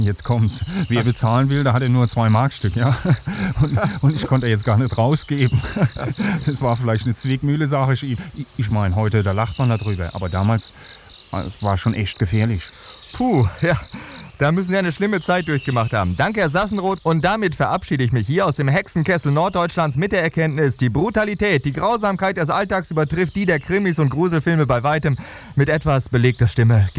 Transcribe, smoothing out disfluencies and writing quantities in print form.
Jetzt kommt's. Wer bezahlen will, da hat er nur 2 Markstück, ja. Und ich konnte jetzt gar nicht rausgeben. Das war vielleicht eine Zwickmühle-Sache. Ich meine, heute, da lacht man darüber. Aber damals war schon echt gefährlich. Puh, ja. Da müssen wir eine schlimme Zeit durchgemacht haben. Danke, Herr Sassenroth. Und damit verabschiede ich mich hier aus dem Hexenkessel Norddeutschlands mit der Erkenntnis, die Brutalität, die Grausamkeit des Alltags übertrifft die der Krimis und Gruselfilme bei weitem. Mit etwas belegter Stimme